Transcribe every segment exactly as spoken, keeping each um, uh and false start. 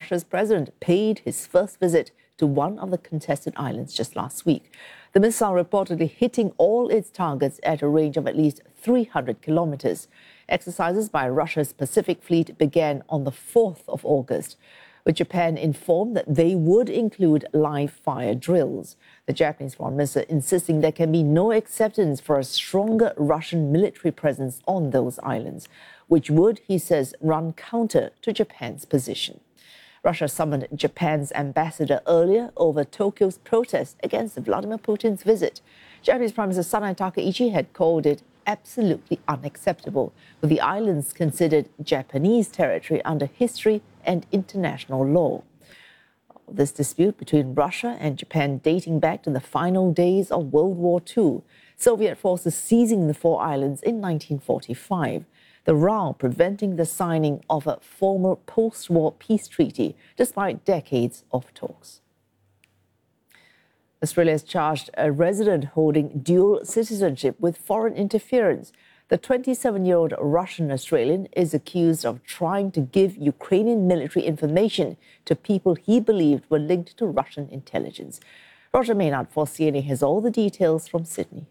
Russia's president paid his first visit to one of the contested islands just last week. The missile reportedly hitting all its targets at a range of at least three hundred kilometers. Exercises by Russia's Pacific Fleet began on the fourth of August, with Japan informed that they would include live fire drills. The Japanese foreign minister insisting there can be no acceptance for a stronger Russian military presence on those islands, which would, he says, run counter to Japan's position. Russia summoned Japan's ambassador earlier over Tokyo's protest against Vladimir Putin's visit. Japanese Prime Minister Sanai Takaichi had called it absolutely unacceptable, with the islands considered Japanese territory under history and international law. This dispute between Russia and Japan dating back to the final days of World War Two, Soviet forces seizing the four islands in nineteen forty-five. The row preventing the signing of a formal post-war peace treaty, despite decades of talks. Australia has charged a resident holding dual citizenship with foreign interference. The twenty-seven-year-old Russian-Australian is accused of trying to give Ukrainian military information to people he believed were linked to Russian intelligence. Roger Maynard for C N A has all the details from Sydney.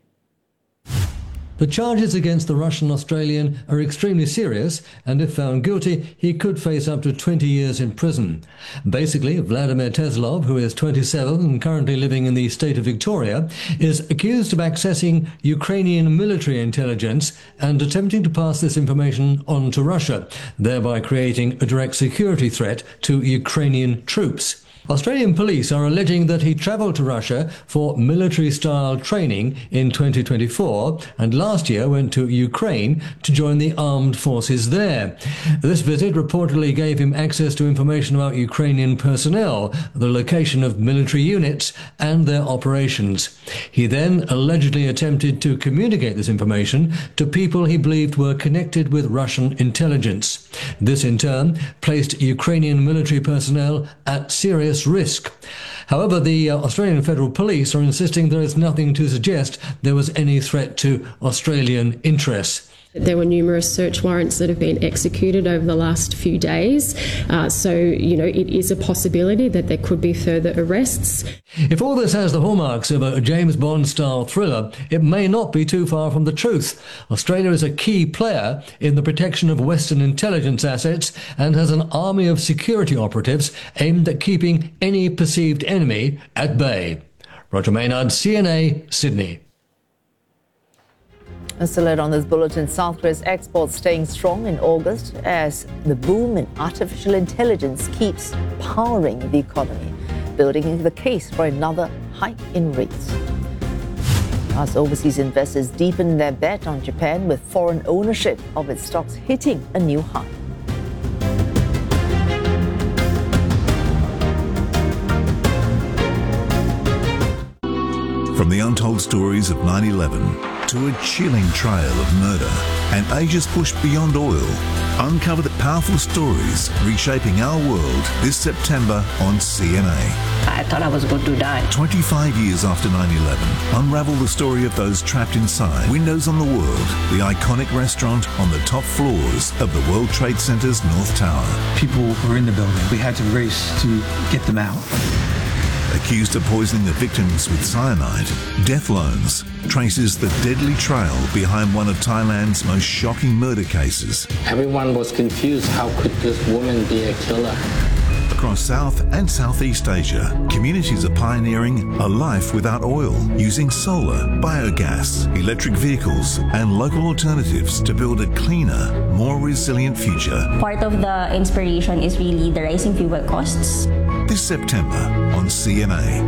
The charges against the Russian-Australian are extremely serious, and if found guilty, he could face up to twenty years in prison. Basically, Vladimir Teslov, who is twenty-seven and currently living in the state of Victoria, is accused of accessing Ukrainian military intelligence and attempting to pass this information on to Russia, thereby creating a direct security threat to Ukrainian troops. Australian police are alleging that he travelled to Russia for military-style training in twenty twenty-four and last year went to Ukraine to join the armed forces there. This visit reportedly gave him access to information about Ukrainian personnel, the location of military units and their operations. He then allegedly attempted to communicate this information to people he believed were connected with Russian intelligence. This in turn placed Ukrainian military personnel at serious risk. However, the uh, Australian Federal Police are insisting there is nothing to suggest there was any threat to Australian interests. There were numerous search warrants that have been executed over the last few days, uh, so you know it is a possibility that there could be further arrests. If all this has the hallmarks of a James Bond-style thriller, it may not be too far from the truth. Australia is a key player in the protection of Western intelligence assets and has an army of security operatives aimed at keeping any perceived enemy at bay. Roger Maynard, C N A, Sydney. A alert on this bulletin, South Korea's exports staying strong in August as the boom in artificial intelligence keeps powering the economy, building the case for another hike in rates. As overseas investors deepen their bet on Japan with foreign ownership of its stocks hitting a new high. From the untold stories of nine eleven to a chilling trail of murder and ages pushed beyond oil, uncover the powerful stories reshaping our world this September on C N A. I thought I was going to die. twenty-five years after nine eleven, unravel the story of those trapped inside Windows on the World, the iconic restaurant on the top floors of the World Trade Center's North Tower. People were in the building. We had to race to get them out. Accused of poisoning the victims with cyanide, Death Loans traces the deadly trail behind one of Thailand's most shocking murder cases. Everyone was confused. How could this woman be a killer? Across South and Southeast Asia, communities are pioneering a life without oil, using solar, biogas, electric vehicles, and local alternatives to build a cleaner, more resilient future. Part of the inspiration is really the rising fuel costs. This September on C N A.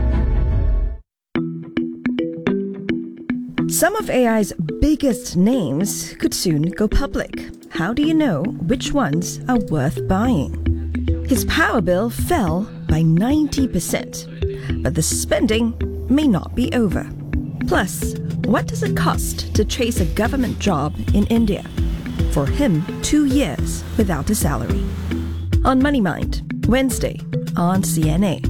Some of A I's biggest names could soon go public. How do you know which ones are worth buying? His power bill fell by ninety percent, but the spending may not be over. Plus, what does it cost to chase a government job in India? For him, two years without a salary. On Money Mind, Wednesday on C N A.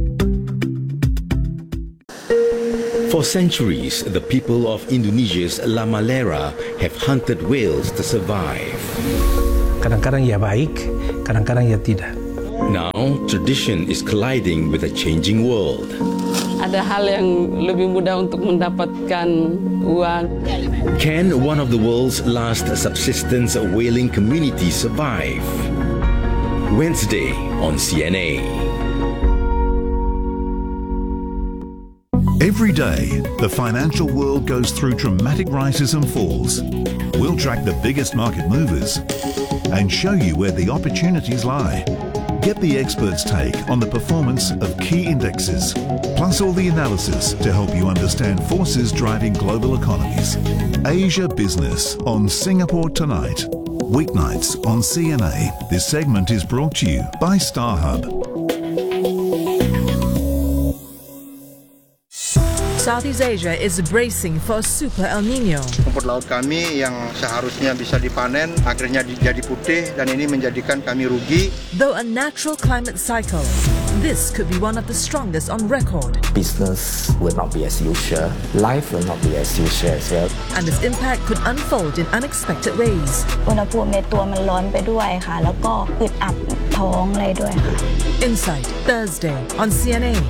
For centuries, the people of Indonesia's La Malera have hunted whales to survive. Kadang-kadang ya baik, kadang-kadang ya tidak. Now, tradition is colliding with a changing world. Ada hal yang lebih mudah untuk mendapatkan uang. Can one of the world's last subsistence whaling communities survive? Wednesday on C N A. Every day, the financial world goes through dramatic rises and falls. We'll track the biggest market movers and show you where the opportunities lie. Get the experts' take on the performance of key indexes, plus all the analysis to help you understand forces driving global economies. Asia Business on Singapore Tonight. Weeknights on C N A. This segment is brought to you by StarHub. Southeast Asia is bracing for Super El Nino. Rumput laut kami yang seharusnya bisa dipanen akhirnya jadi putih dan ini menjadikan kami rugi. Though a natural climate cycle, this could be one of the strongest on record. Business will not be as usual. Life will not be as usual as well. And its impact could unfold in unexpected ways. อุณหภูมิในตัวมันร้อนไปด้วยค่ะแล้วก็อึดอัดท้องอะไรด้วยค่ะ Insight Thursday on C N A.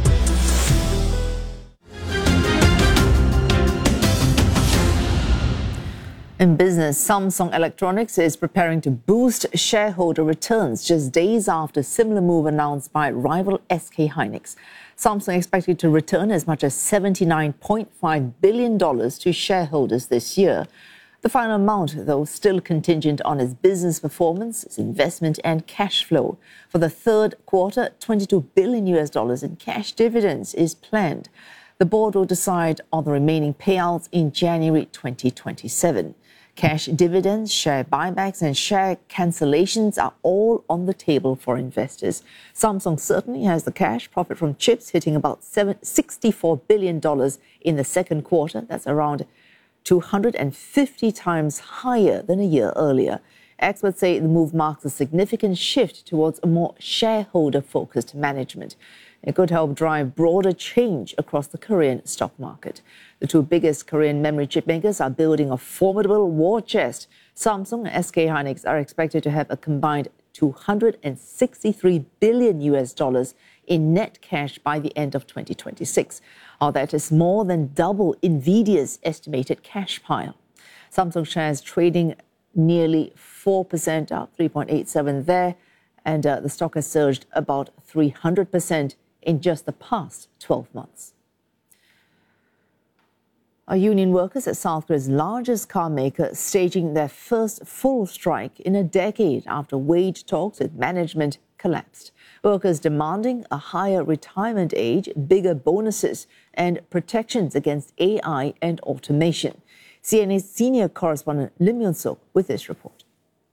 In business, Samsung Electronics is preparing to boost shareholder returns just days after a similar move announced by rival S K Hynix. Samsung expected to return as much as seventy-nine point five billion dollars to shareholders this year. The final amount, though, still contingent on its business performance, its investment and cash flow. For the third quarter, twenty-two billion U S dollars in cash dividends is planned. The board will decide on the remaining payouts in January twenty twenty-seven. Cash dividends, share buybacks and share cancellations are all on the table for investors. Samsung certainly has the cash. Profit from chips hitting about sixty-four billion dollars in the second quarter. That's around two hundred fifty times higher than a year earlier. Experts say the move marks a significant shift towards a more shareholder-focused management. It could help drive broader change across the Korean stock market. The two biggest Korean memory chip makers are building a formidable war chest. Samsung and S K Hynix are expected to have a combined two hundred sixty-three billion U S dollars in net cash by the end of twenty twenty-six. Oh, that is more than double Nvidia's estimated cash pile. Samsung shares trading nearly four percent up, three point eight seven there, and uh, the stock has surged about three hundred percent in just the past twelve months. Our union workers at South Korea's largest car maker staging their first full strike in a decade after wage talks with management collapsed. Workers demanding a higher retirement age, bigger bonuses, and protections against A I and automation. C N A's senior correspondent Lim Yun-suk with this report.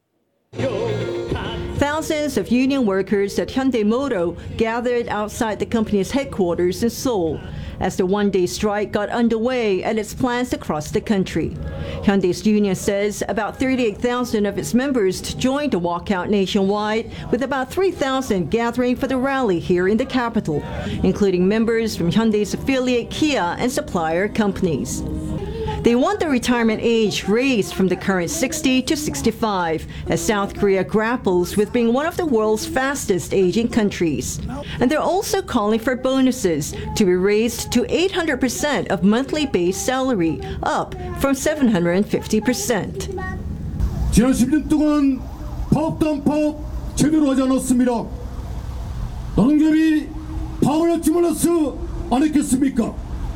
Thousands of union workers at Hyundai Motor gathered outside the company's headquarters in Seoul as the one-day strike got underway at its plants across the country. Hyundai's union says about thirty-eight thousand of its members joined the walkout nationwide, with about three thousand gathering for the rally here in the capital, including members from Hyundai's affiliate Kia and supplier companies. They want the retirement age raised from the current sixty to sixty-five, as South Korea grapples with being one of the world's fastest aging countries. And they're also calling for bonuses to be raised to eight hundred percent of monthly base salary, up from seven hundred fifty percent. 지난 십 년 동안 파업단 파업 제대로 하지 않았습니다. 노동조합이 파업을 할지 몰라서 안 했겠습니까?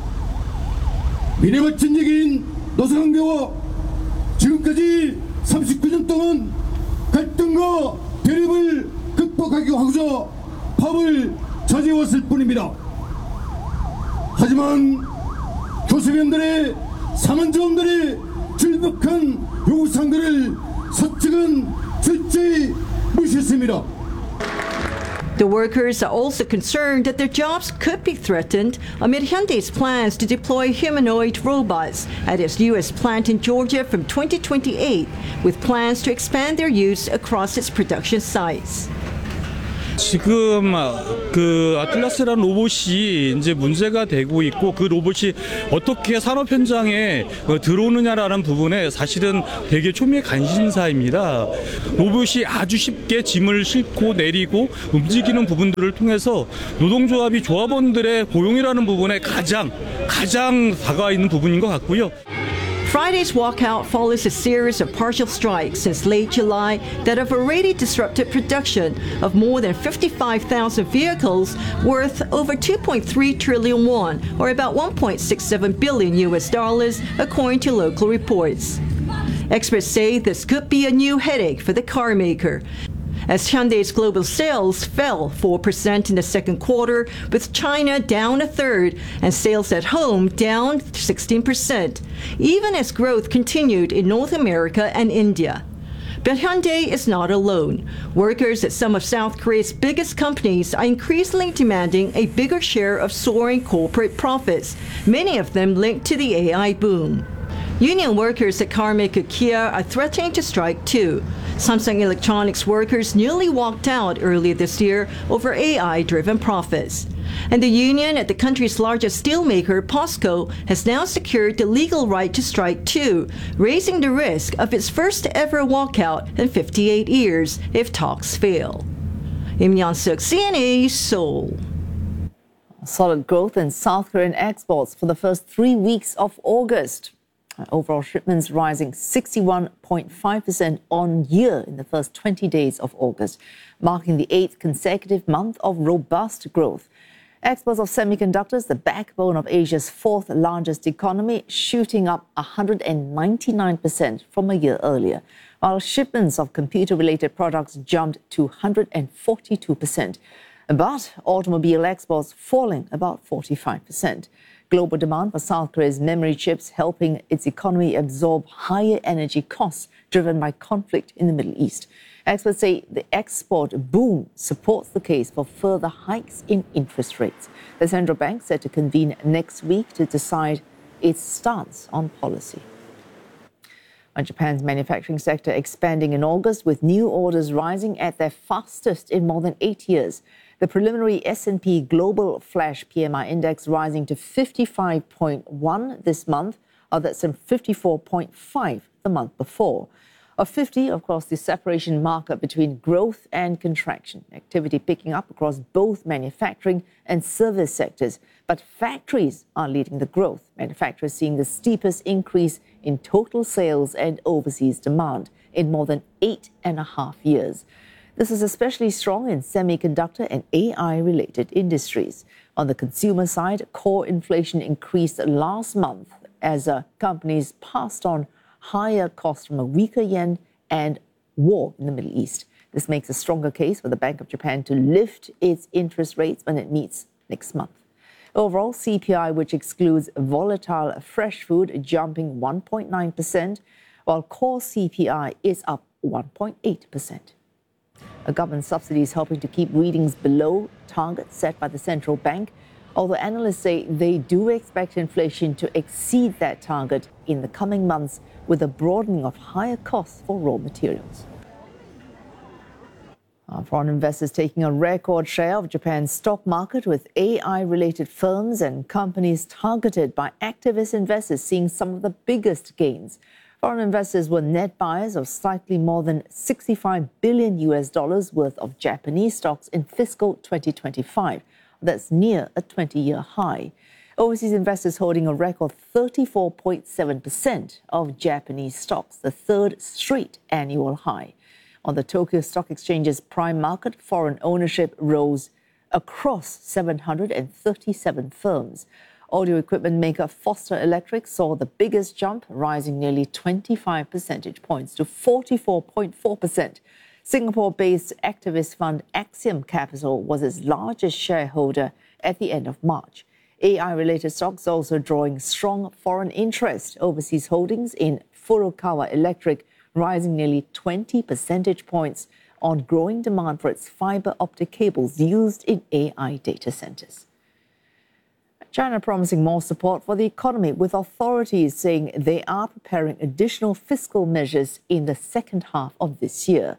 미래가 진얘기인 노사강대와 지금까지 삼십구 년 동안 갈등과 대립을 극복하기 하고자 파업을 자제해왔을 뿐입니다. 하지만 교섭위원들의 상한자원들의 질벽한 요구사항들을 서측은 철저히 무시했습니다. The workers are also concerned that their jobs could be threatened amid Hyundai's plans to deploy humanoid robots at its U S plant in Georgia from twenty twenty-eight, with plans to expand their use across its production sites. 지금 그 아틀라스라는 로봇이 이제 문제가 되고 있고 그 로봇이 어떻게 산업 현장에 들어오느냐라는 부분에 사실은 되게 초미의 관심사입니다. 로봇이 아주 쉽게 짐을 싣고 내리고 움직이는 부분들을 통해서 노동조합이 조합원들의 고용이라는 부분에 가장 가장 다가와 있는 부분인 것 같고요. Friday's walkout follows a series of partial strikes since late July that have already disrupted production of more than fifty-five thousand vehicles worth over two point three trillion won, or about one point six seven billion U S dollars, according to local reports. Experts say this could be a new headache for the car maker, as Hyundai's global sales fell four percent in the second quarter, with China down a third and sales at home down sixteen percent, even as growth continued in North America and India. But Hyundai is not alone. Workers at some of South Korea's biggest companies are increasingly demanding a bigger share of soaring corporate profits, many of them linked to the A I boom. Union workers at carmaker Kia are threatening to strike too. Samsung Electronics workers nearly walked out earlier this year over A I-driven profits. And the union at the country's largest steelmaker, POSCO, has now secured the legal right to strike too, raising the risk of its first ever walkout in fifty-eight years if talks fail. Im Yeon-suk, C N A, Seoul. Solid growth in South Korean exports for the first three weeks of August. Overall shipments rising sixty-one point five percent on year in the first twenty days of August, marking the eighth consecutive month of robust growth. Exports of semiconductors, the backbone of Asia's fourth largest economy, shooting up one hundred ninety-nine percent from a year earlier, while shipments of computer-related products jumped to one hundred forty-two percent. But automobile exports falling about forty-five percent. Global demand for South Korea's memory chips helping its economy absorb higher energy costs driven by conflict in the Middle East. Experts say the export boom supports the case for further hikes in interest rates. The central bank set to convene next week to decide its stance on policy. And Japan's manufacturing sector expanding in August, with new orders rising at their fastest in more than eight years. The preliminary S and P Global Flash P M I Index rising to fifty-five point one this month, or that's from fifty-four point five the month before. Of fifty, of course, the separation marker between growth and contraction. Activity picking up across both manufacturing and service sectors. But factories are leading the growth. Manufacturers seeing the steepest increase in total sales and overseas demand in more than eight and a half years. This is especially strong in semiconductor and A I-related industries. On the consumer side, core inflation increased last month as uh, companies passed on higher costs from a weaker yen and war in the Middle East. This makes a stronger case for the Bank of Japan to lift its interest rates when it meets next month. Overall, C P I, which excludes volatile fresh food, jumping one point nine percent, while core C P I is up one point eight percent. A government subsidy is helping to keep readings below targets set by the central bank, although analysts say they do expect inflation to exceed that target in the coming months with a broadening of higher costs for raw materials. Our foreign investors taking a record share of Japan's stock market, with A I-related firms and companies targeted by activist investors seeing some of the biggest gains. Foreign investors were net buyers of slightly more than sixty-five billion U S dollars worth of Japanese stocks in fiscal twenty twenty-five. That's near a twenty-year high. Overseas investors holding a record thirty-four point seven percent of Japanese stocks, the third straight annual high. On the Tokyo Stock Exchange's prime market, foreign ownership rose across seven hundred thirty-seven firms. Audio equipment maker Foster Electric saw the biggest jump, rising nearly twenty-five percentage points to forty-four point four percent. Singapore-based activist fund Axiom Capital was its largest shareholder at the end of March. A I-related stocks also drawing strong foreign interest. Overseas holdings in Furukawa Electric rising nearly twenty percentage points on growing demand for its fiber optic cables used in A I data centers. China promising more support for the economy, with authorities saying they are preparing additional fiscal measures in the second half of this year.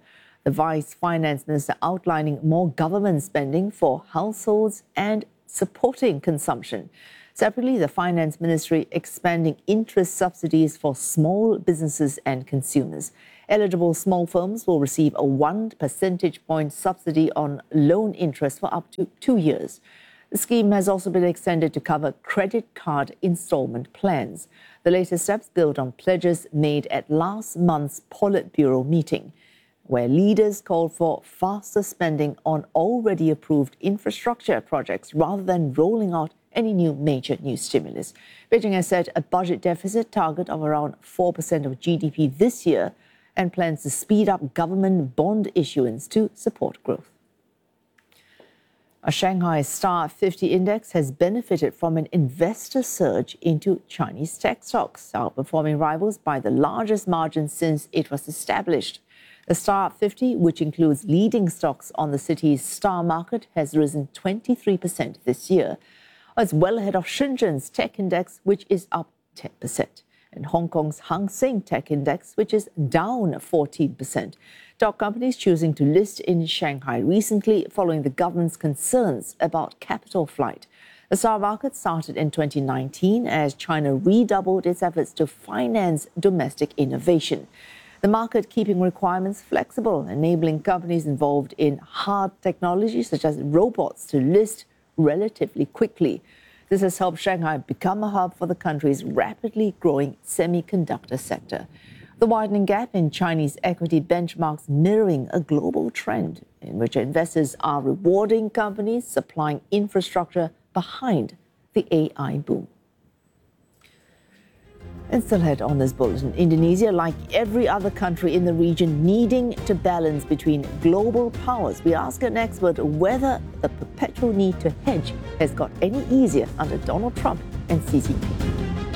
The Vice Finance Minister outlining more government spending for households and supporting consumption. Separately, the Finance Ministry expanding interest subsidies for small businesses and consumers. Eligible small firms will receive a one percentage point subsidy on loan interest for up to two years. The scheme has also been extended to cover credit card installment plans. The latest steps build on pledges made at last month's Politburo meeting, where leaders called for faster spending on already approved infrastructure projects rather than rolling out any new major new stimulus. Beijing has set a budget deficit target of around four percent of G D P this year and plans to speed up government bond issuance to support growth. A Shanghai Star fifty index has benefited from an investor surge into Chinese tech stocks, outperforming rivals by the largest margin since it was established. The Star fifty, which includes leading stocks on the city's star market, has risen twenty-three percent this year. It's well ahead of Shenzhen's tech index, which is up ten percent, and Hong Kong's Hang Seng Tech Index, which is down fourteen percent. Top companies choosing to list in Shanghai recently following the government's concerns about capital flight. The star market started in twenty nineteen as China redoubled its efforts to finance domestic innovation. The market keeping requirements flexible, enabling companies involved in hard technology such as robots to list relatively quickly. This has helped Shanghai become a hub for the country's rapidly growing semiconductor sector. The widening gap in Chinese equity benchmarks mirroring a global trend in which investors are rewarding companies supplying infrastructure behind the A I boom. And still ahead on this bulletin, Indonesia, like every other country in the region, needing to balance between global powers. We ask an expert whether the perpetual need to hedge has got any easier under Donald Trump and Xi Jinping.